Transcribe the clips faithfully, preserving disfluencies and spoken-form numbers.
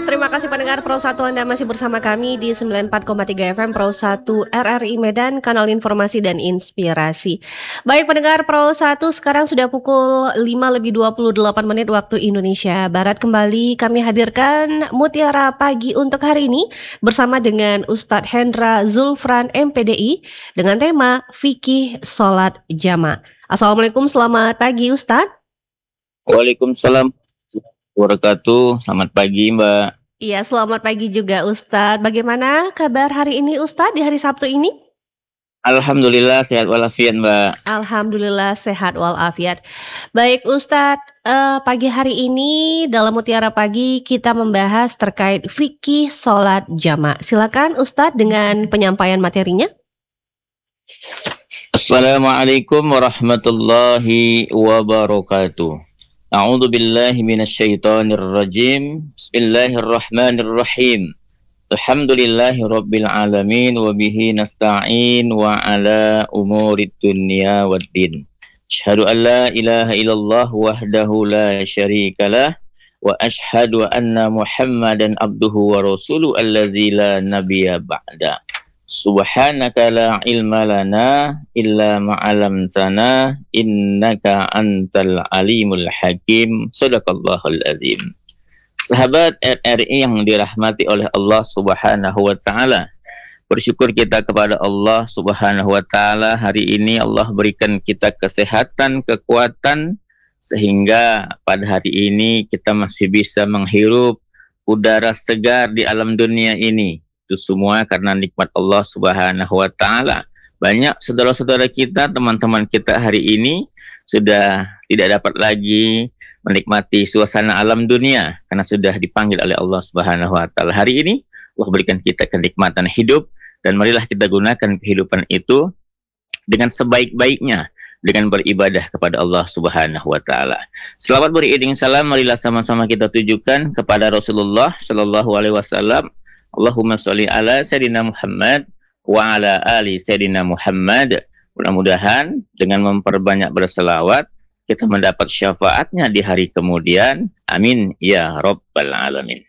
Terima kasih pendengar Pro satu, Anda masih bersama kami di sembilan puluh empat koma tiga F M Pro satu R R I Medan, kanal informasi dan inspirasi. Baik pendengar Pro satu, sekarang sudah pukul lima lebih dua puluh delapan menit waktu Indonesia Barat. Kembali kami hadirkan Mutiara Pagi untuk hari ini bersama dengan Ustadz Hendra Zulfran M P D I dengan tema Fikih Sholat Jama'. Assalamualaikum, selamat pagi Ustadz. Waalaikumsalam wabarakatuh. Selamat pagi Mbak. Iya, selamat pagi juga Ustadz. Bagaimana kabar hari ini Ustadz di hari Sabtu ini? Alhamdulillah sehat walafiat Mbak. Alhamdulillah sehat walafiat. Baik Ustadz, eh, pagi hari ini dalam Mutiara Pagi kita membahas terkait fikih sholat jama'. Silakan Ustadz dengan penyampaian materinya. Assalamualaikum warahmatullahi wabarakatuh. A'udzu billahi minasyaitonir rajim. Bismillahirrahmanirrahim. Alhamdulillahi rabbil alamin wa bihi nasta'in wa ala umurid dunya waddin. Asyhadu an la ilaha illallah wahdahu la syarikalah wa asyhadu anna Muhammadan abduhu wa rasuluhu alladzi la nabiyya ba'da. Subhanaka la ilma lana illa ma'alamtana innaka antal alimul hakim. Shadaqallahul azim. Sahabat R R I yang dirahmati oleh Allah Subhanahu wa taala, bersyukur kita kepada Allah Subhanahu wa taala, hari ini Allah berikan kita kesehatan, kekuatan, sehingga pada hari ini kita masih bisa menghirup udara segar di alam dunia ini. Itu semua karena nikmat Allah Subhanahu wa taala. Banyak saudara-saudara kita, teman-teman kita hari ini sudah tidak dapat lagi menikmati suasana alam dunia karena sudah dipanggil oleh Allah Subhanahu wa taala. Hari ini Allah berikan kita kenikmatan hidup, dan marilah kita gunakan kehidupan itu dengan sebaik-baiknya dengan beribadah kepada Allah Subhanahu wa taala. Selamat beriring salam marilah sama-sama kita tujukan kepada Rasulullah sallallahu alaihi wasallam. Allahumma sholli ala sayyidina Muhammad wa ala ali sayyidina Muhammad. Mudah-mudahan dengan memperbanyak berselawat kita mendapat syafaatnya di hari kemudian. Amin ya rabbal alamin.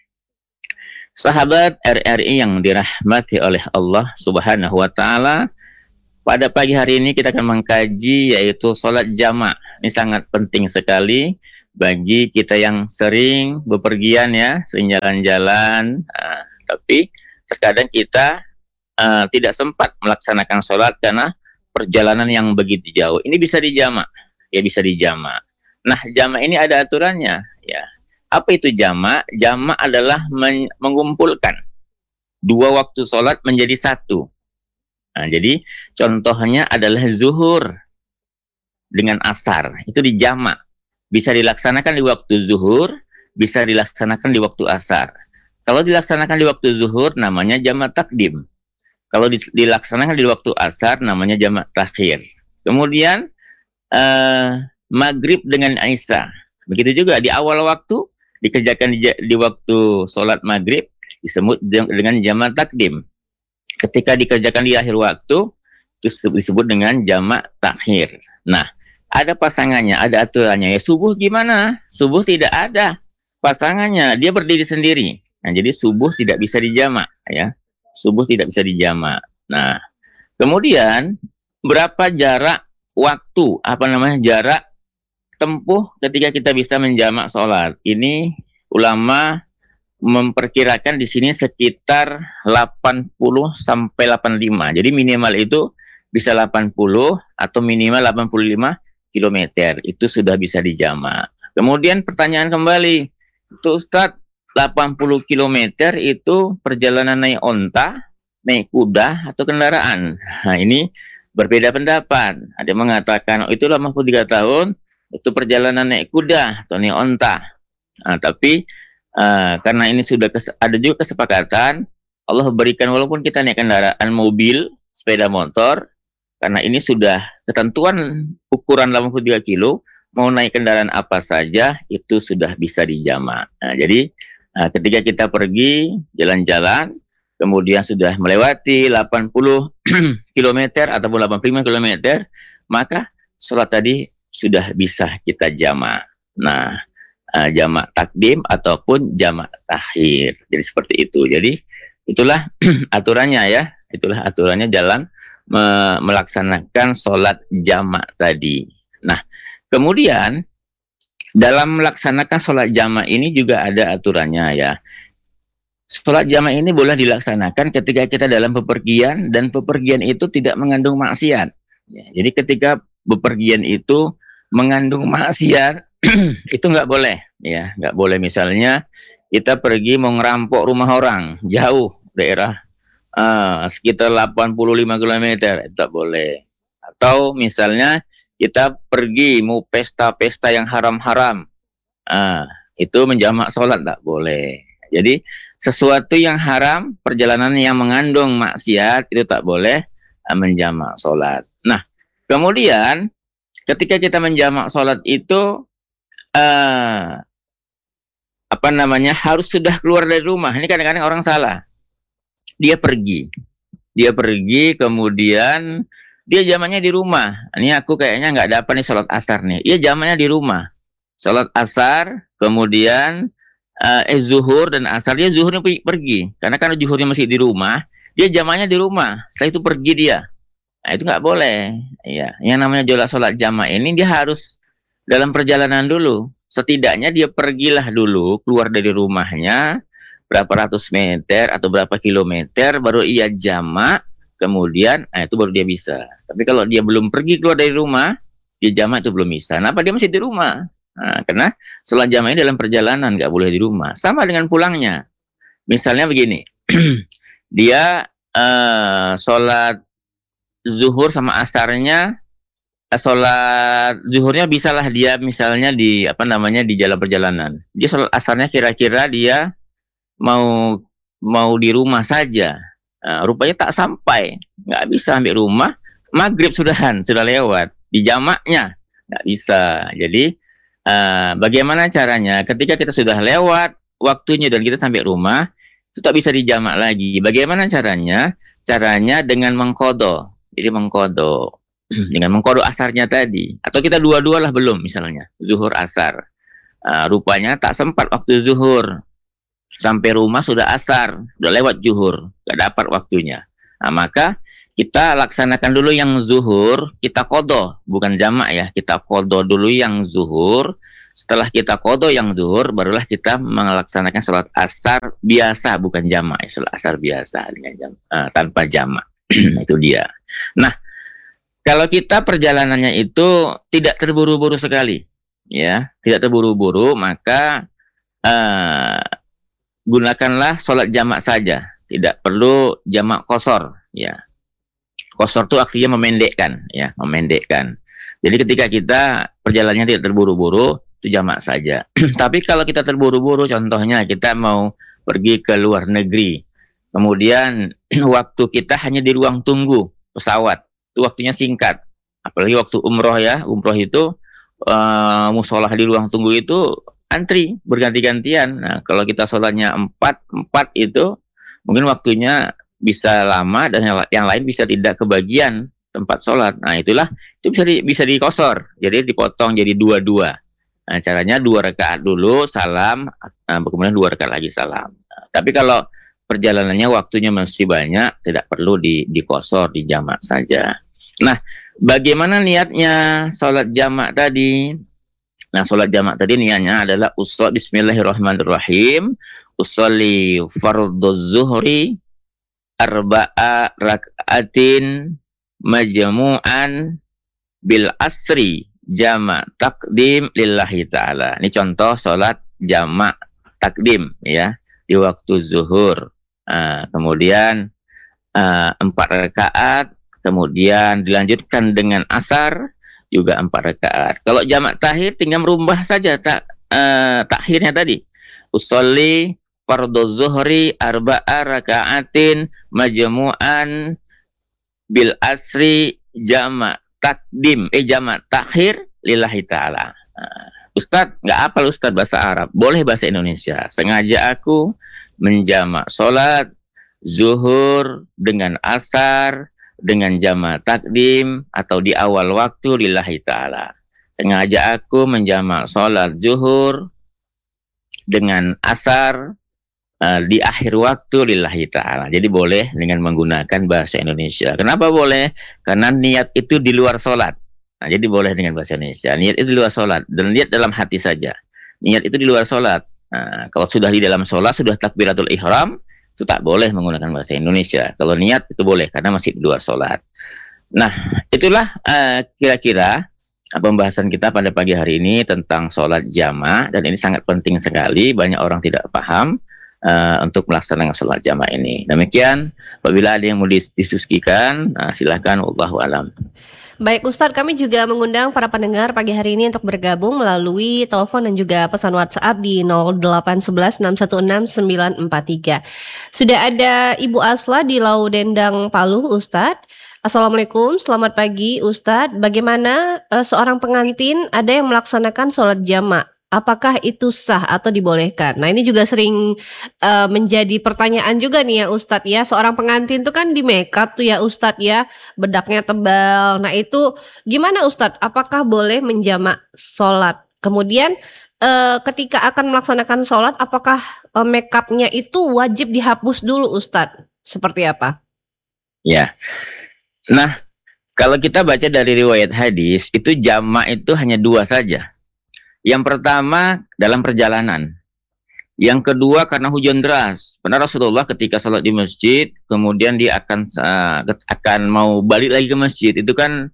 Sahabat R R I yang dirahmati oleh Allah Subhanahu wa taala, pada pagi hari ini kita akan mengkaji yaitu sholat jama'. Ini sangat penting sekali bagi kita yang sering bepergian ya, sering jalan-jalan. Nah, tapi terkadang kita uh, tidak sempat melaksanakan sholat karena perjalanan yang begitu jauh. Ini bisa dijama', ya bisa dijama'. Nah, jama' ini ada aturannya, ya. Apa itu jama'? Jama' adalah men- mengumpulkan dua waktu sholat menjadi satu. Nah, jadi contohnya adalah zuhur dengan asar, itu dijama'. Bisa dilaksanakan di waktu zuhur, bisa dilaksanakan di waktu asar. Kalau dilaksanakan di waktu zuhur namanya jamak takdim. Kalau dilaksanakan di waktu asar namanya jamak takhir. Kemudian uh, maghrib dengan isya. Begitu juga di awal waktu dikerjakan di, di waktu sholat maghrib disebut dengan jamak takdim. Ketika dikerjakan di akhir waktu itu disebut dengan jamak takhir. Nah, ada pasangannya, ada aturannya. Ya subuh gimana? Subuh tidak ada pasangannya, dia berdiri sendiri. Nah, jadi subuh tidak bisa dijama', ya. Subuh tidak bisa dijama'. Nah, kemudian berapa jarak waktu, apa namanya, jarak tempuh ketika kita bisa menjama' sholat? Ini ulama memperkirakan di sini sekitar delapan puluh sampai delapan puluh lima. Jadi minimal itu bisa delapan puluh atau minimal delapan puluh lima kilometer. Itu sudah bisa dijama'. Kemudian pertanyaan kembali, itu Ustadz, delapan puluh kilometer itu perjalanan naik onta, naik kuda, atau kendaraan. Nah, ini berbeda pendapat. Ada yang mengatakan, oh, itu delapan puluh tiga tahun, itu perjalanan naik kuda atau naik onta. Nah, tapi uh, karena ini sudah kes- ada juga kesepakatan, Allah berikan walaupun kita naik kendaraan mobil, sepeda motor, karena ini sudah ketentuan ukuran delapan puluh tiga kilo, mau naik kendaraan apa saja, itu sudah bisa dijama'. Nah, jadi Nah, ketika kita pergi jalan-jalan, kemudian sudah melewati delapan puluh kilometer ataupun delapan puluh lima kilometer, maka sholat tadi sudah bisa kita jama'. Nah, uh, jamak takdim ataupun jamak takhir. Jadi seperti itu. Jadi itulah aturannya ya. Itulah aturannya dalam me melaksanakan sholat jamak tadi. Nah, kemudian dalam melaksanakan sholat jamak ini juga ada aturannya ya. Sholat jamak ini boleh dilaksanakan ketika kita dalam bepergian dan bepergian itu tidak mengandung maksiat. Ya, jadi ketika bepergian itu mengandung maksiat itu nggak boleh, ya nggak boleh. Misalnya kita pergi mau ngerampok rumah orang jauh daerah uh, sekitar delapan puluh lima kilometer, itu tak boleh. Atau misalnya kita pergi mau pesta-pesta yang haram-haram, uh, itu menjamak sholat tak boleh. Jadi sesuatu yang haram, perjalanan yang mengandung maksiat itu tak boleh uh, menjamak sholat. Nah, kemudian ketika kita menjamak sholat itu uh, apa namanya harus sudah keluar dari rumah. Ini kadang-kadang orang salah. Dia pergi, dia pergi, kemudian dia jamaknya di rumah. Ini aku kayaknya nggak dapat nih sholat asar nih. Dia jamaknya di rumah, sholat asar, kemudian uh, eh zuhur dan asar. Dia zuhurnya pergi, karena kan zuhurnya masih di rumah. Dia jamaknya di rumah. Setelah itu pergi dia. Nah, itu nggak boleh. Ya, yang namanya sholat sholat jamak ini dia harus dalam perjalanan dulu. Setidaknya dia pergilah dulu, keluar dari rumahnya berapa ratus meter atau berapa kilometer, baru ia jamak, kemudian nah itu baru dia bisa. Tapi kalau dia belum pergi keluar dari rumah, dia jamak itu belum bisa. Kenapa? Dia masih di rumah. Nah, karena sholat jamak ini dalam perjalanan, nggak boleh di rumah. Sama dengan pulangnya. Misalnya begini, dia uh, sholat zuhur sama asarnya, uh, sholat zuhurnya bisalah dia misalnya di apa namanya di jalan perjalanan. Dia sholat asarnya kira-kira dia mau mau di rumah saja, nah, rupanya tak sampai, nggak bisa sampai rumah, maghrib sudahan sudah lewat, di jamaknya nggak bisa. Jadi uh, bagaimana caranya ketika kita sudah lewat waktunya dan kita sampai rumah itu tak bisa dijamak lagi? Bagaimana caranya? Caranya dengan mengkodo, jadi mengkodo dengan mengkodo asarnya tadi, atau kita dua-dua lah belum, misalnya zuhur asar, uh, rupanya tak sempat waktu zuhur. Sampai rumah sudah asar, sudah lewat zuhur, gak dapat waktunya. Nah, maka kita laksanakan dulu yang zuhur, kita kodo, bukan jamak ya, kita kodo dulu yang zuhur. Setelah kita kodo yang zuhur, barulah kita melaksanakan sholat asar biasa, bukan jamak, sholat asar biasa dengan jam, uh, tanpa jamak. Itu dia. Nah, kalau kita perjalanannya itu tidak terburu-buru sekali, ya, tidak terburu-buru, maka uh, gunakanlah sholat jamak saja, tidak perlu jamak qashar, ya. Qashar itu artinya memendekkan, ya, memendekkan. Jadi ketika kita perjalanannya tidak terburu-buru, itu jamak saja. Tapi kalau kita terburu-buru, contohnya kita mau pergi ke luar negeri, kemudian waktu kita hanya di ruang tunggu pesawat, itu waktunya singkat. Apalagi waktu umroh ya, umroh itu uh, musolah di ruang tunggu itu antri berganti-gantian. Nah, kalau kita sholatnya empat empat itu mungkin waktunya bisa lama dan yang, yang lain bisa tidak kebagian tempat sholat. Nah, itulah itu bisa di, bisa dikosor, jadi dipotong jadi dua-dua. Nah, caranya dua rakaat dulu salam, nah, kemudian dua rakaat lagi salam. Nah, tapi kalau perjalanannya waktunya masih banyak, tidak perlu di dikosor, di jamak saja. Nah, bagaimana niatnya sholat jamak tadi? Nah, sholat jamak tadi niatnya adalah ushol bismillahirrahmanirrahim, usolli fardhu zuhri arba'a rak'atin majmu'an bil asri jamak takdim lillahi ta'ala. Ini contoh sholat jamak takdim ya di waktu zuhur. Nah, kemudian uh, empat rakaat, kemudian dilanjutkan dengan asar juga empat rakaat. Kalau jamak takhir tinggal merubah saja tak uh, takhirnya tadi. Usolli fardhu zuhri arba'a raka'atin majmu'an bil asri jamak takdim eh jamak takhir lillahi ta'ala. Uh, Ustadz nggak apal Ustadz bahasa Arab, boleh bahasa Indonesia. Sengaja aku menjamak sholat zuhur dengan asar dengan jamak takdim atau di awal waktu lillahi ta'ala. Sengaja aku menjamak sholat zuhur dengan asar uh, di akhir waktu lillahi ta'ala. Jadi boleh dengan menggunakan bahasa Indonesia. Kenapa boleh? Karena niat itu di luar sholat. Nah, jadi boleh dengan bahasa Indonesia. Niat itu di luar sholat. Dan niat dalam hati saja. Niat itu di luar sholat. Nah, kalau sudah di dalam sholat, sudah takbiratul ihram, itu tak boleh menggunakan bahasa Indonesia. Kalau niat itu boleh, karena masih di luar sholat. Nah, itulah uh, kira-kira pembahasan kita pada pagi hari ini tentang sholat jamaah, dan ini sangat penting sekali. Banyak orang tidak paham uh, untuk melaksanakan sholat jamaah ini. Demikian, apabila ada yang mau didiskusikan, uh, silakan. Wallahu a'lam. Baik Ustadz, kami juga mengundang para pendengar pagi hari ini untuk bergabung melalui telepon dan juga pesan WhatsApp di nol delapan satu satu enam satu enam sembilan empat tiga. Sudah ada Ibu Asla di Laudendang, Palu, Ustadz. Assalamualaikum, selamat pagi Ustadz. Bagaimana uh, seorang pengantin ada yang melaksanakan sholat jamaah? Apakah itu sah atau dibolehkan? Nah, ini juga sering uh, menjadi pertanyaan juga nih ya Ustadz ya. Seorang pengantin tuh kan di make up tuh ya Ustadz ya, bedaknya tebal. Nah itu gimana Ustadz? Apakah boleh menjamak sholat? Kemudian uh, ketika akan melaksanakan sholat, apakah uh, make upnya itu wajib dihapus dulu Ustadz? Seperti apa? Ya. Nah, kalau kita baca dari riwayat hadis, itu jamak itu hanya dua saja. Yang pertama dalam perjalanan. Yang kedua karena hujan deras. Pernah Rasulullah ketika sholat di masjid, kemudian dia akan uh, akan mau balik lagi ke masjid. Itu kan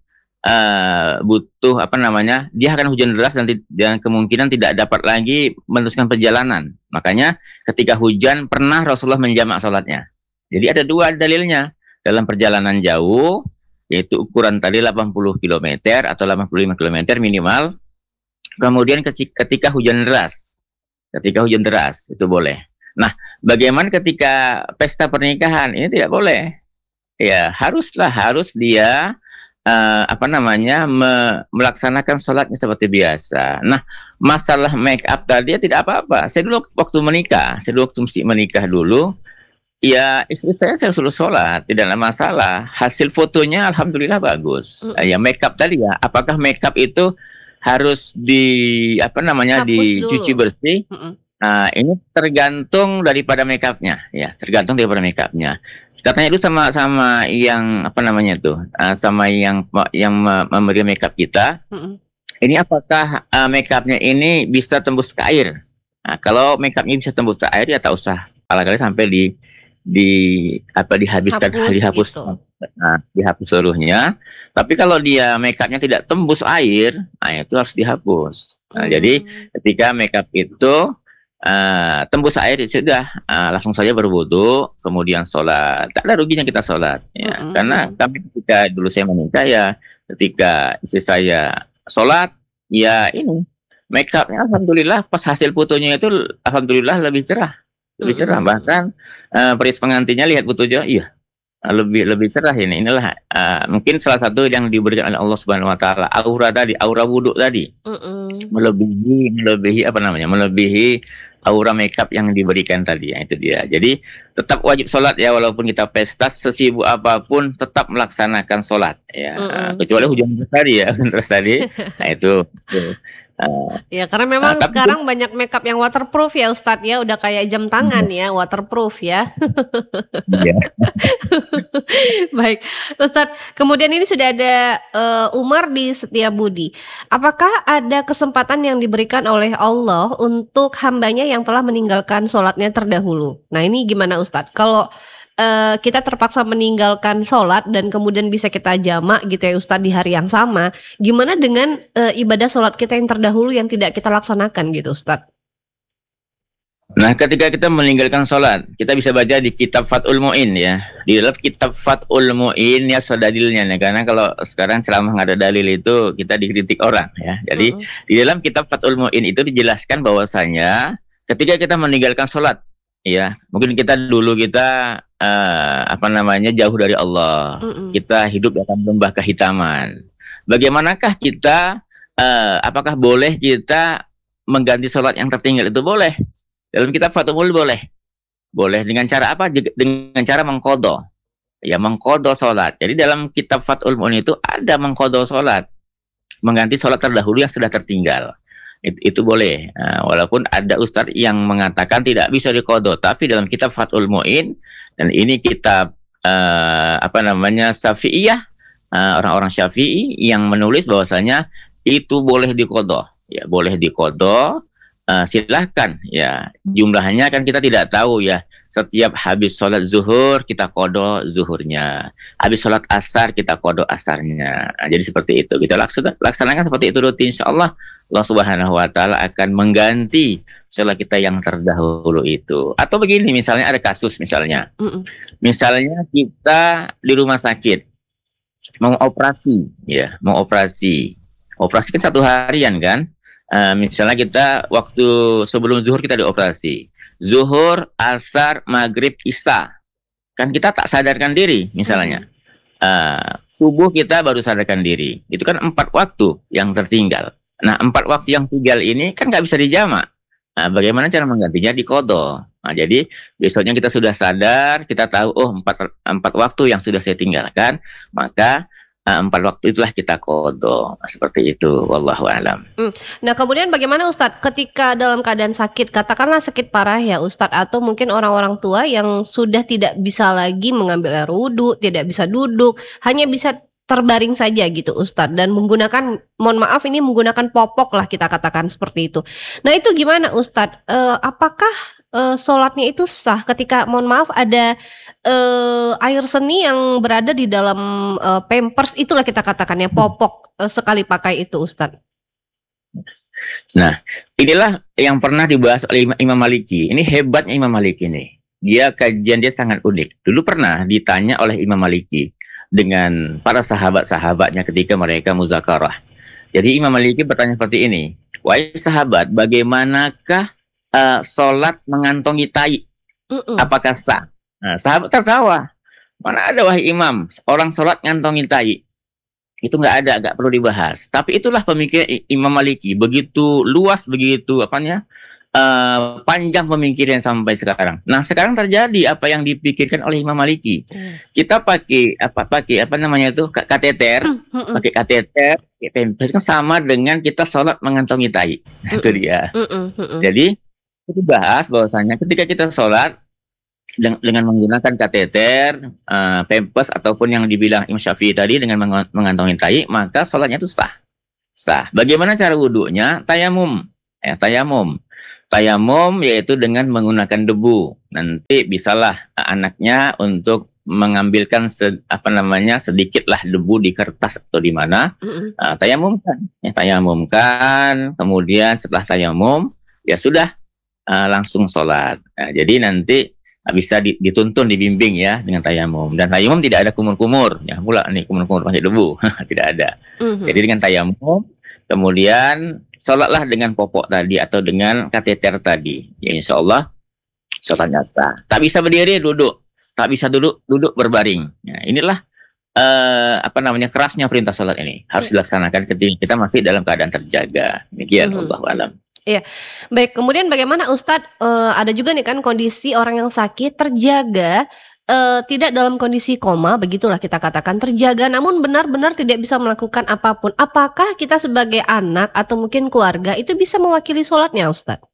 uh, butuh apa namanya? Dia akan hujan deras dan, dan kemungkinan tidak dapat lagi meneruskan perjalanan. Makanya ketika hujan pernah Rasulullah menjamak sholatnya. Jadi ada dua dalilnya. Dalam perjalanan jauh, yaitu ukuran tadi delapan puluh kilometer atau delapan puluh lima kilometer minimal. Kemudian ketika hujan deras, ketika hujan deras itu boleh. Nah, bagaimana ketika pesta pernikahan? Ini tidak boleh. Ya, haruslah harus dia uh, apa namanya me melaksanakan sholatnya seperti biasa. Nah, masalah make up tadi ya tidak apa-apa. Saya dulu waktu menikah, saya dulu waktu mesti menikah dulu. Ya, istri saya saya suruh sholat, tidak ada masalah. Hasil fotonya alhamdulillah bagus. Mm. Ya, make up tadi ya, apakah make up itu harus di apa namanya hapus dicuci dulu. Bersih? Mm -mm. Nah, ini tergantung daripada make upnya, ya, tergantung daripada make upnya. Kita tanya dulu sama sama yang apa namanya tuh, uh, sama yang yang memberi make up kita. Mm -mm. Ini apakah uh, make upnya ini bisa tembus ke air? Nah, kalau make upnya bisa tembus ke air ya tak usah kali-kali sampai di di apa dihabiskan hapus dihapus gitu. Nah, dihapus seluruhnya. Tapi kalau dia make upnya tidak tembus air, nah itu harus dihapus. Nah, hmm. Jadi ketika make up itu uh, tembus air ya sudah uh, langsung saja berwudu, kemudian sholat. Tak ada ruginya kita sholat ya. Hmm. Karena kami ketika dulu saya menikah ya, ketika istri saya sholat ya ini make upnya alhamdulillah pas hasil fotonya itu alhamdulillah lebih cerah. Lebih cerah, bahkan uh, peris pengantinnya lihat fotonya, iya lebih lebih cerah ini. Inilah uh, mungkin salah satu yang diberikan oleh Allah Subhanahu Wa Taala, aura tadi, aura wudhu tadi, mm-mm. melebihi melebihi apa namanya, melebihi aura makeup yang diberikan tadi. Ya, itu dia. Jadi tetap wajib sholat ya, walaupun kita pesta sesibuk apapun, tetap melaksanakan sholat ya, uh, kecuali hujan deras tadi ya, hujan deras tadi. Nah itu. itu. Uh, ya karena memang uh, sekarang itu, banyak makeup yang waterproof ya Ustadz ya, udah kayak jam tangan ya, waterproof ya. Yeah. Baik Ustadz, kemudian ini sudah ada uh, Umar di Setiabudi. Apakah ada kesempatan yang diberikan oleh Allah untuk hambanya yang telah meninggalkan sholatnya terdahulu? Nah ini gimana Ustadz? Kalau Uh, kita terpaksa meninggalkan sholat dan kemudian bisa kita jamak gitu ya Ustadz di hari yang sama, gimana dengan uh, ibadah sholat kita yang terdahulu yang tidak kita laksanakan gitu Ustadz? Nah, ketika kita meninggalkan sholat, kita bisa baca di kitab Fathul Mu'in ya. Di dalam kitab Fathul Mu'in ya sudah dalilnya ya. Karena kalau sekarang ceramah nggak ada dalil itu kita dikritik orang ya. Jadi uh-uh. di dalam kitab Fathul Mu'in itu dijelaskan bahwasanya ketika kita meninggalkan sholat ya, mungkin kita dulu kita uh, apa namanya jauh dari Allah, mm-mm. kita hidup dalam lembah kehitaman. Bagaimanakah kita, uh, apakah boleh kita mengganti sholat yang tertinggal? Itu boleh. Dalam kitab Fathul boleh, boleh dengan cara apa? Dengan cara mengqadha, ya mengqadha sholat. Jadi dalam kitab Fathul itu ada mengqadha sholat, mengganti sholat terdahulu yang sudah tertinggal. It, itu boleh. Nah, walaupun ada ustadz yang mengatakan tidak bisa diqadha, tapi dalam kitab Fathul Mu'in, dan ini kitab uh, apa namanya Syafi'iyah, uh, orang-orang Syafi'i yang menulis bahwasanya itu boleh diqadha. Ya, boleh diqadha. Uh, silahkan ya, jumlahnya kan kita tidak tahu ya, setiap habis sholat zuhur kita qadha zuhurnya, habis sholat asar kita qadha asarnya. Nah, jadi seperti itu kita laksanakan, laksanakan seperti itu rutin, insyaallah Allah Subhanahu wa taala akan mengganti sholat kita yang terdahulu itu. Atau begini, misalnya ada kasus, misalnya Mm-mm. misalnya kita di rumah sakit mau operasi ya, mau operasi operasi kan satu harian kan. Uh, misalnya kita waktu sebelum zuhur kita dioperasi, zuhur, asar, maghrib, isya, kan kita tak sadarkan diri misalnya. Uh, subuh kita baru sadarkan diri, itu kan empat waktu yang tertinggal. Nah, empat waktu yang tinggal ini kan nggak bisa dijamak. Nah, bagaimana cara menggantinya? Diqadha. Nah, jadi besoknya kita sudah sadar, kita tahu oh empat empat waktu yang sudah saya tinggalkan, maka Nah, empat waktu itulah kita qadha. Seperti itu, wallahu a'lam. Hmm. Nah, kemudian bagaimana Ustadz ketika dalam keadaan sakit, katakanlah sakit parah ya Ustadz, atau mungkin orang-orang tua yang sudah tidak bisa lagi mengambil air wudhu, tidak bisa duduk, hanya bisa terbaring saja gitu Ustadz, dan menggunakan, mohon maaf ini menggunakan popok lah kita katakan seperti itu. Nah, itu gimana Ustadz? E, apakah e, sholatnya itu sah ketika, mohon maaf, ada e, air seni yang berada di dalam e, pampers, itulah kita katakan ya, popok e, sekali pakai itu Ustadz? Nah, inilah yang pernah dibahas oleh Imam Maliki. Ini hebatnya Imam Maliki nih. Dia kajian dia sangat unik. Dulu pernah ditanya oleh Imam Maliki dengan para sahabat-sahabatnya ketika mereka muzakarah. Jadi Imam Maliki bertanya seperti ini, wahai sahabat, bagaimanakah uh, sholat mengantongi tai? Uh-uh. Apakah sah? Nah, sahabat tertawa. Mana ada wahai Imam, orang sholat ngantongi tai? Itu nggak ada, nggak perlu dibahas. Tapi itulah pemikiran Imam Maliki, begitu luas, begitu apanya? Uh, panjang pemikiran sampai sekarang. Nah, sekarang terjadi apa yang dipikirkan oleh Imam Maliki. Mm. Kita pakai apa pakai apa namanya itu kateter, mm, mm, pakai kateter, itu kan sama dengan kita sholat mengantongi tai. Mm, itu dia. Mm, mm, mm. Jadi kita bahas bahwasanya ketika kita sholat dengan, dengan menggunakan kateter, uh, pampers ataupun yang dibilang Imam Syafi'i tadi dengan mengantongi tai, maka sholatnya itu sah. Sah. Bagaimana cara wudhunya? Tayamum. Ya, tayamum. Tayamum yaitu dengan menggunakan debu. Nanti bisalah anaknya untuk mengambilkan se, apa namanya sedikitlah debu di kertas atau di mana. Mm-hmm. uh, tayamumkan, ya, tayamumkan. Kemudian setelah tayamum ya sudah uh, langsung sholat. Nah, jadi nanti uh, bisa dituntun, dibimbing ya dengan tayamum. Dan tayamum tidak ada kumur-kumur. Ya pula nih kumur-kumur pakai debu, tidak ada. Mm-hmm. Jadi dengan tayamum, kemudian sholatlah dengan popok tadi atau dengan kateter tadi. Ya insya Allah sholatnya sah. Tak bisa berdiri, duduk. Tak bisa duduk, duduk berbaring. Ya, inilah uh, apa namanya kerasnya perintah sholat ini. Harus dilaksanakan ketika kita masih dalam keadaan terjaga. Demikian, mm-hmm. Allahu a'lam. Iya, baik. Kemudian bagaimana Ustadz? Uh, ada juga nih kan kondisi orang yang sakit terjaga. Uh, tidak dalam kondisi koma, begitulah kita katakan, terjaga namun benar-benar tidak bisa melakukan apapun. Apakah kita sebagai anak atau mungkin keluarga itu bisa mewakili sholatnya Ustadz?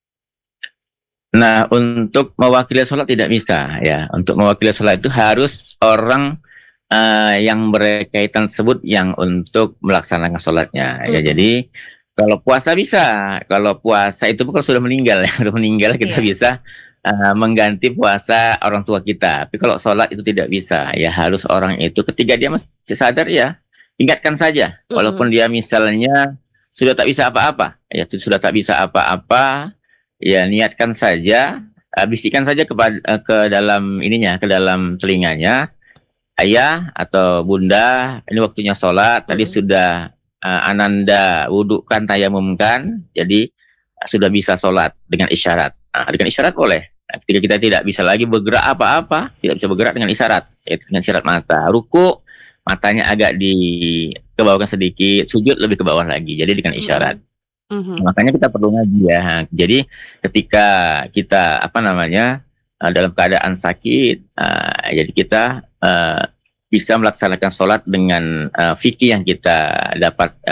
Nah, untuk mewakili sholat tidak bisa ya. Untuk mewakili sholat itu harus orang uh, yang berkaitan tersebut yang untuk melaksanakan sholatnya. Mm-hmm. Ya, jadi kalau puasa bisa. Kalau puasa itu kalau sudah meninggal, sudah meninggal kita yeah. bisa Uh, mengganti puasa orang tua kita. Tapi kalau sholat itu tidak bisa. Ya harus orang itu ketika dia masih sadar ya ingatkan saja. Mm-hmm. Walaupun dia misalnya sudah tak bisa apa-apa, ya sudah tak bisa apa-apa, ya niatkan saja, uh, bisikan saja kepada uh, ke dalam ininya, ke dalam telinganya, ayah atau bunda, ini waktunya sholat. Mm-hmm. Tadi sudah uh, ananda wudhukan, tayamumkan, jadi uh, sudah bisa sholat dengan isyarat. Nah, dengan isyarat boleh. Nah, ketika kita tidak bisa lagi bergerak apa-apa, tidak bisa bergerak dengan isyarat, yaitu dengan isyarat mata. Ruku, matanya agak di ke bawah sedikit, sujud lebih ke bawah lagi. Jadi dengan isyarat. Mm-hmm. Makanya kita perlu ngaji ya. Jadi ketika kita apa namanya uh, dalam keadaan sakit, uh, jadi kita uh, bisa melaksanakan sholat dengan uh, fikih yang kita dapat uh,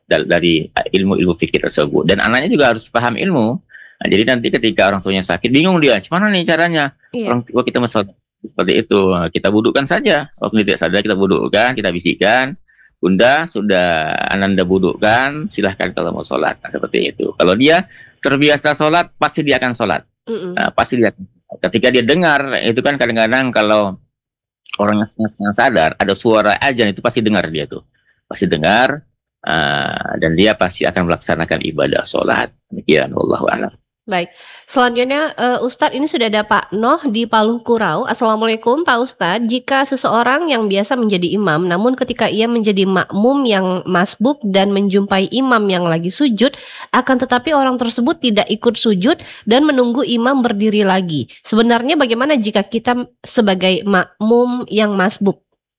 dari ilmu-ilmu fikih tersebut. Dan anaknya juga harus paham ilmu. Nah, jadi nanti ketika orang tuanya sakit, bingung dia, gimana nih caranya? Iya. Orang tua kita masalah seperti itu, kita budukkan saja. Waktu tidak sadar kita budukkan, kita bisikkan, Bunda sudah Ananda budukkan, silahkan kalau mau sholat. Nah, seperti itu. Kalau dia terbiasa sholat, pasti dia akan sholat. Mm-mm. Nah, pasti dia, ketika dia dengar, itu kan kadang-kadang kalau orang yang setengah sadar, ada suara azan itu pasti dengar dia tuh. Pasti dengar, uh, dan dia pasti akan melaksanakan ibadah sholat. Demikian, wallahu a'lam. Baik, selanjutnya uh, Ustadz, ini sudah ada Pak Noh di Paluh Kurau. Assalamualaikum Pak Ustadz. Jika seseorang yang biasa menjadi imam, namun ketika ia menjadi makmum yang masbuk dan menjumpai imam yang lagi sujud, akan tetapi orang tersebut tidak ikut sujud dan menunggu imam berdiri lagi. Sebenarnya bagaimana jika kita sebagai makmum yang masbuk?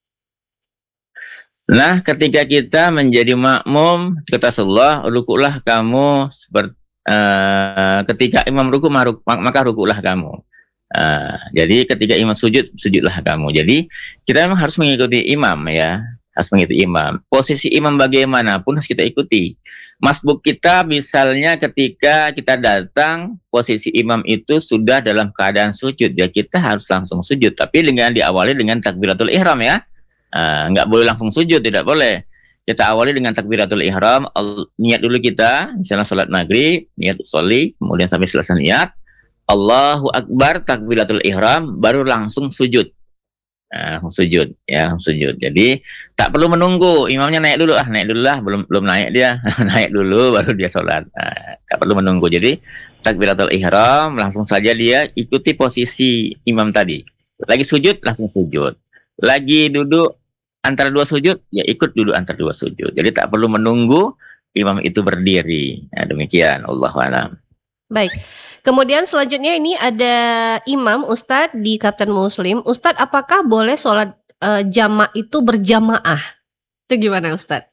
Nah, ketika kita menjadi makmum, kata Rasulullah, rukuklah kamu seperti Uh, ketika imam ruku maka rukuklah kamu. Uh, jadi ketika imam sujud, sujudlah kamu. Jadi kita memang harus mengikuti imam ya, harus mengikuti imam. Posisi imam bagaimanapun harus kita ikuti. Masbuk kita misalnya ketika kita datang, posisi imam itu sudah dalam keadaan sujud, ya kita harus langsung sujud. Tapi dengan diawali dengan takbiratul ihram ya, uh, nggak boleh langsung sujud, tidak boleh. Kita awali dengan takbiratul ihram, niat dulu kita, misalnya sholat maghrib, niat sholli, kemudian sampai selesai niat, Allahu Akbar, takbiratul ihram, baru langsung sujud. Nah, sujud, ya, sujud. Jadi tak perlu menunggu, imamnya naik dulu, ah naik dulu lah, belum belum naik dia, naik dulu baru dia sholat. Nah, tak perlu menunggu. Jadi takbiratul ihram, langsung saja dia ikuti posisi imam tadi. Lagi sujud, langsung sujud. Lagi duduk antara dua sujud, ya ikut dulu antara dua sujud. Jadi tak perlu menunggu imam itu berdiri. Nah, demikian, Allahu a'lam. Baik. Kemudian selanjutnya ini ada imam Ustadz di Kapten Muslim. Ustadz, apakah boleh sholat uh, jamaah itu berjamaah? Itu gimana Ustadz?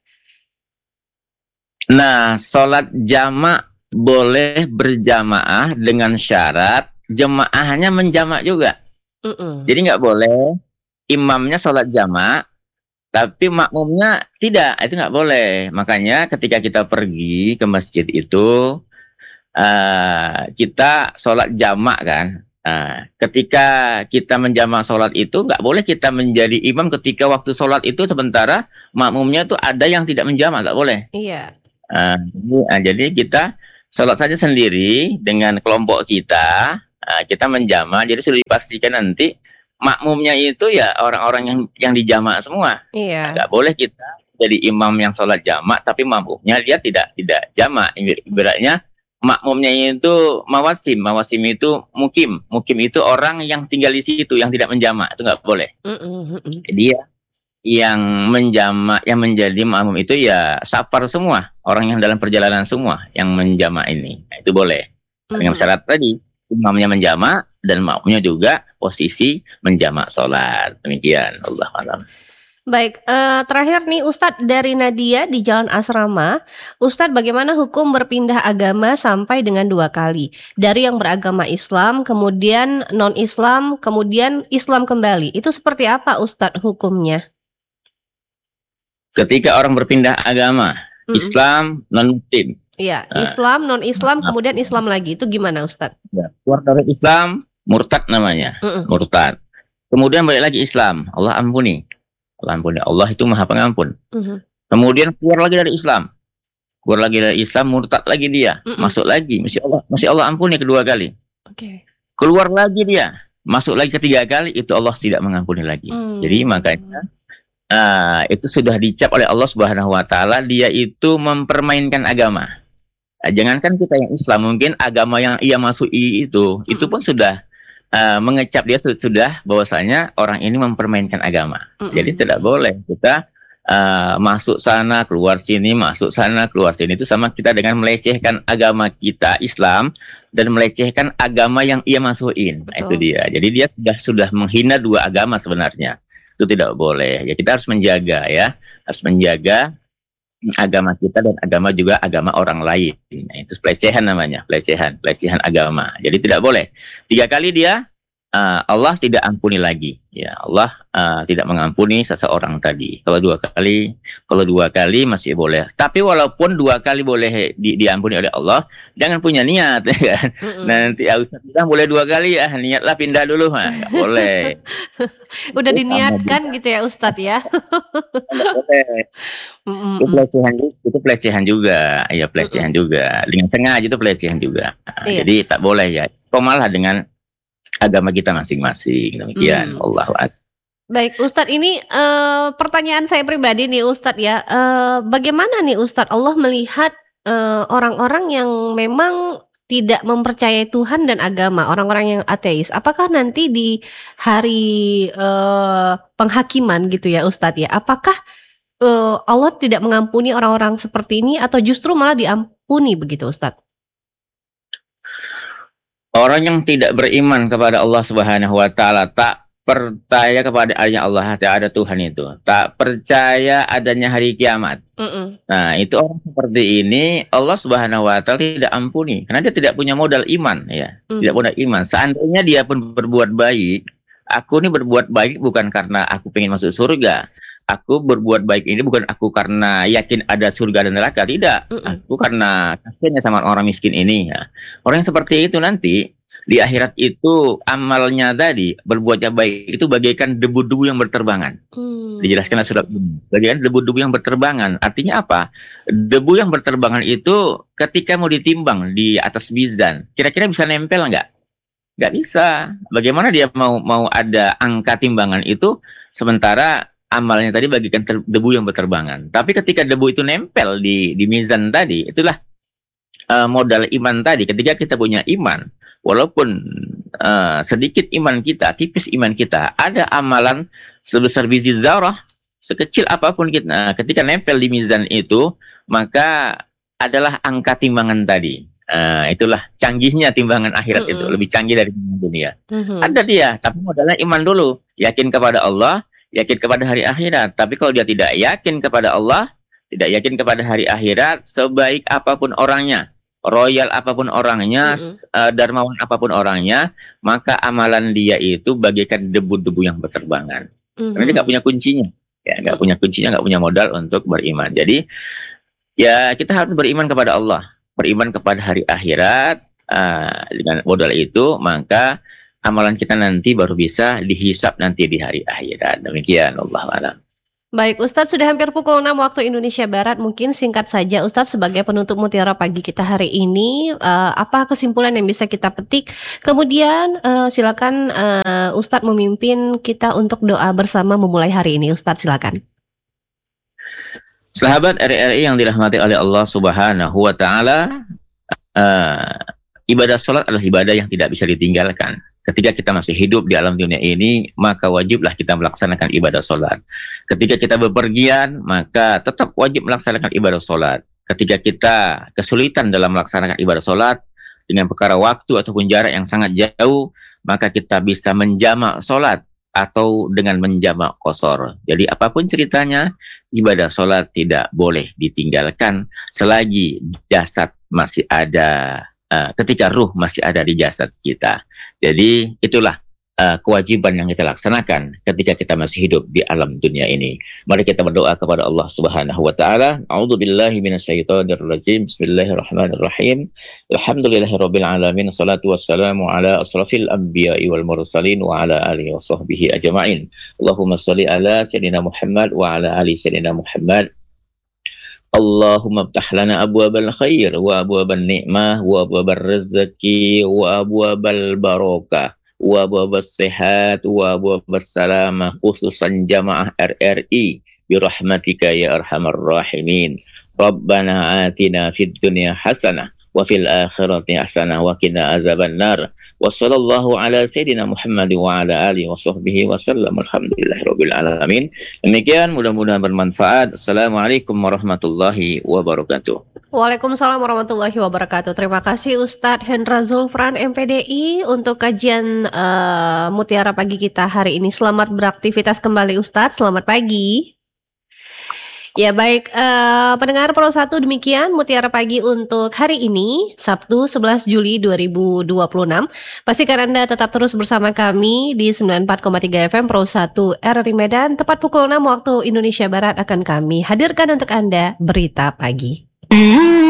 Nah, sholat jamaah boleh berjamaah dengan syarat jamaahnya menjamak juga. Mm-mm. Jadi nggak boleh imamnya sholat jamaah tapi makmumnya tidak, itu nggak boleh. Makanya ketika kita pergi ke masjid itu, uh, kita sholat jamak kan. Uh, ketika kita menjamak sholat itu, nggak boleh kita menjadi imam ketika waktu sholat itu sementara makmumnya itu ada yang tidak menjamak, nggak boleh. Iya. Uh, nah, jadi kita sholat saja sendiri dengan kelompok kita, uh, kita menjamak. Jadi sudah dipastikan nanti makmumnya itu ya orang-orang yang yang dijamak semua. Iya. Nggak boleh kita jadi imam yang sholat jamak tapi makmumnya dia tidak tidak jamak. Ibaratnya makmumnya itu mawasim, mawasim itu mukim, mukim itu orang yang tinggal di situ yang tidak menjamak, itu nggak boleh. Mm-mm. Jadi ya yang menjamak, yang menjadi makmum itu ya safar semua, orang yang dalam perjalanan semua yang menjamak ini, nah, itu boleh. Mm-hmm. Dengan syarat tadi imamnya menjamak dan makmumnya juga posisi menjamak sholat. Demikian, Allah alam. Baik, uh, terakhir nih Ustadz dari Nadia di Jalan Asrama. Ustadz, bagaimana hukum berpindah agama sampai dengan dua kali? Dari yang beragama Islam, kemudian non-Islam, kemudian Islam kembali. Itu seperti apa Ustadz hukumnya? Ketika orang berpindah agama, mm-hmm. Islam, non-Muslim. Iya, Islam, non-Islam, kemudian Islam lagi. Itu gimana Ustadz? Ya, keluar dari Islam, murtad namanya. Mm-mm. Murtad. Kemudian balik lagi Islam. Allah ampuni. Allah ampuni. Allah itu maha pengampun. Mm-hmm. Kemudian keluar lagi dari Islam. Keluar lagi dari Islam, murtad lagi dia. Mm-mm. Masuk lagi. Masih Allah, masih Allah ampuni kedua kali. Okay. Keluar lagi dia. Masuk lagi ketiga kali, itu Allah tidak mengampuni lagi. Mm. Jadi makanya uh, itu sudah dicap oleh Allah Subhanahu wa taala, dia itu mempermainkan agama. Nah, jangankan kita yang Islam, mungkin agama yang ia masuki itu, hmm. itu pun sudah uh, mengecap dia sudah bahwasanya orang ini mempermainkan agama. Hmm. Jadi tidak boleh kita uh, masuk sana, keluar sini, masuk sana, keluar sini. Itu sama kita dengan melecehkan agama kita Islam dan melecehkan agama yang ia masukin. Nah, itu dia. Jadi dia sudah sudah menghina dua agama sebenarnya. Itu tidak boleh. Ya kita harus menjaga ya, harus menjaga agama kita dan agama juga agama orang lain. Nah, itu pelecehan namanya, pelecehan, pelecehan agama. Jadi tidak boleh. Tiga kali dia uh, Allah tidak ampuni lagi. Ya, Allah uh, tidak mengampuni seseorang tadi. Kalau dua kali, kalau dua kali masih boleh. Tapi walaupun dua kali boleh di, diampuni oleh Allah, jangan punya niat, ya kan? Mm-mm. Nanti ah, Ustaz bilang boleh dua kali ya, niatlah pindah dulu, mah nggak boleh. Udah Itu sama diniatkan juga. gitu ya Ustadz ya. Nggak boleh. Itu Mm-mm. pelecehan juga, itu pelecehan juga, ya Mm-mm. pelecehan juga. Dengan sengaja itu pelecehan juga. Nah, Iya. jadi tak boleh ya. Komalah dengan agama kita masing-masing. Demikian. Hmm. Allahu akbar. Baik, Ustadz, ini eh, pertanyaan saya pribadi nih Ustadz ya. Eh, bagaimana nih Ustadz Allah melihat eh, orang-orang yang memang tidak mempercayai Tuhan dan agama, orang-orang yang ateis? Apakah nanti di hari eh, penghakiman gitu ya Ustadz ya? Apakah eh, Allah tidak mengampuni orang-orang seperti ini atau justru malah diampuni begitu Ustadz? Orang yang tidak beriman kepada Allah Subhanahu wa taala, tak percaya kepada adanya Allah, tidak ada Tuhan itu, tak percaya adanya hari kiamat. Mm-mm. Nah, itu orang seperti ini Allah Subhanahu wa taala tidak ampuni karena dia tidak punya modal iman, ya. Tidak Mhm. punya iman. Seandainya dia pun berbuat baik, aku ini berbuat baik bukan karena aku pengen masuk surga. Aku berbuat baik ini bukan aku karena yakin ada surga dan neraka, tidak. Mm-mm. Aku karena kasihannya sama orang miskin ini, ya. Orang yang seperti itu nanti di akhirat itu amalnya tadi berbuatnya baik itu bagaikan debu-debu yang berterbangan. Hmm. Dijelaskan surat ini. Bagaikan debu-debu yang berterbangan. Artinya apa? Debu yang berterbangan itu ketika mau ditimbang di atas mizan, kira-kira bisa nempel nggak? Nggak bisa. Bagaimana dia mau mau ada angka timbangan itu sementara amalnya tadi bagikan ter, debu yang berterbangan. Tapi ketika debu itu nempel di di mizan tadi, itulah uh, modal iman tadi. Ketika kita punya iman, walaupun uh, sedikit iman kita, tipis iman kita, ada amalan sebesar biji zarah, sekecil apapun kita, nah, ketika nempel di mizan itu, maka adalah angka timbangan tadi. Uh, itulah canggihnya timbangan akhirat Mm-mm. itu, lebih canggih dari dunia. Mhm. Ada dia, tapi modalnya iman dulu. Yakin kepada Allah, yakin kepada hari akhirat. Tapi kalau dia tidak yakin kepada Allah, tidak yakin kepada hari akhirat, sebaik apapun orangnya, royal apapun orangnya, Mm-mm. uh, dermawan apapun orangnya, maka amalan dia itu bagaikan debu-debu yang berterbangan. Mhm. Karena dia nggak punya kuncinya, ya nggak punya kuncinya, nggak punya modal untuk beriman. Jadi ya kita harus beriman kepada Allah, beriman kepada hari akhirat. Uh, dengan modal itu, maka amalan kita nanti baru bisa dihisap nanti di hari akhirat. Demikian, Allah alam. Baik, Ustadz, sudah hampir pukul enam waktu Indonesia Barat. Mungkin singkat saja, Ustadz, sebagai penutup Mutiara Pagi kita hari ini, uh, apa kesimpulan yang bisa kita petik? Kemudian uh, silakan uh, Ustadz memimpin kita untuk doa bersama memulai hari ini. Ustadz, silakan. Sahabat R R I yang dirahmati oleh Allah Subhanahu wa taala, uh, ibadah sholat adalah ibadah yang tidak bisa ditinggalkan. Ketika kita masih hidup di alam dunia ini, maka wajiblah kita melaksanakan ibadah sholat. Ketika kita bepergian, maka tetap wajib melaksanakan ibadah sholat. Ketika kita kesulitan dalam melaksanakan ibadah sholat, dengan perkara waktu ataupun jarak yang sangat jauh, maka kita bisa menjamak sholat atau dengan menjamak qashar. Jadi apapun ceritanya, ibadah sholat tidak boleh ditinggalkan selagi jasad masih ada, uh, ketika ruh masih ada di jasad kita. Jadi itulah uh, kewajiban yang kita laksanakan ketika kita masih hidup di alam dunia ini. Mari kita berdoa kepada Allah Subhanahu wa taala. A'udzubillahi minasyaitonirrajim. Bismillahirrahmanirrahim. Alhamdulillahirabbil alamin. Shalatu wassalamu ala asrafil anbiya'i wal mursalin wa ala alihi washabbihi ajma'in. Allahumma shalli ala sayyidina Muhammad wa ala ali sayyidina Muhammad. Allahumma ftah lana abwabal khair wa abwabal ni'mah wa abwabal rezeki wa abwabal barakah wa abwabas sehat wa abwabas salamah, khususan jamaah R R I birahmatika ya arhamar rahimin. Rabbana atina fid dunya hasanah wa fil akhirati hasanah wa qina azabannar. Wa sallallahu ala sayyidina Muhammad wa ala alihi wa sahbihi wa sallam. Alhamdulillahirabbil alamin. Demikian, mudah-mudahan bermanfaat. Assalamualaikum warahmatullahi wabarakatuh. Waalaikumsalam warahmatullahi wabarakatuh. Terima kasih Ustadz Hendra Zulfran M P D I untuk kajian uh, Mutiara Pagi kita hari ini. Selamat beraktivitas kembali Ustadz. Selamat pagi. Ya baik, eee, pendengar Pro satu demikian Mutiara Pagi untuk hari ini, Sabtu sebelas Juli dua ribu dua puluh enam. Pastikan Anda tetap terus bersama kami di sembilan puluh empat koma tiga F M Pro satu R R I Medan. Tepat pukul enam waktu Indonesia Barat akan kami hadirkan untuk Anda Berita Pagi.